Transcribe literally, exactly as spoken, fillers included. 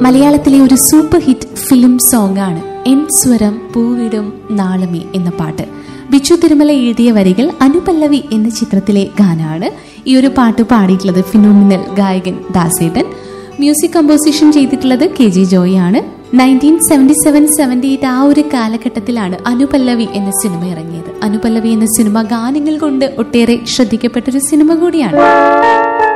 മലയാളത്തിലെ ഒരു super hit film song ആണ് എൻ സ്വരം പൂവിടും നാളമേ എന്ന പാട്ട്. ബിച്ചു തിരുമല എഴുതിയ വരികൾ, അനുപല്ലവി എന്ന ചിത്രത്തിലെ ഗാനമാണ്. ഈ ഒരു പാട്ട് പാടിയിട്ടുള്ളത് ഫിനോമിനൽ ഗായകൻ ദാസേട്ടൻ. മ്യൂസിക് കമ്പോസിഷൻ ചെയ്തിട്ടുള്ളത് കെ ജി ജോയ് ആണ്. Nineteen seventy seven seventy eight ആ ഒരു കാലഘട്ടത്തിലാണ് അനുപല്ലവി എന്ന സിനിമ ഇറങ്ങിയത്. അനുപല്ലവി എന്ന സിനിമ ഗാനങ്ങൾ കൊണ്ട് ഒട്ടേറെ ശ്രദ്ധിക്കപ്പെട്ടൊരു സിനിമ കൂടിയാണ്.